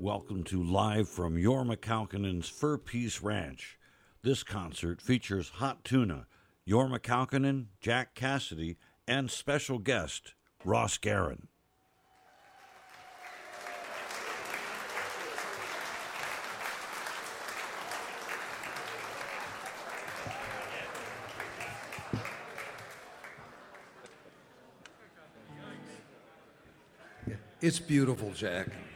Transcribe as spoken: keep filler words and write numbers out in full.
welcome to Live from Jorma Kaukonen's Fur Peace Ranch. This concert features Hot Tuna, Jorma Kaukonen, Jack Cassidy, and special guest, Ross Guerin. It's beautiful, Jack.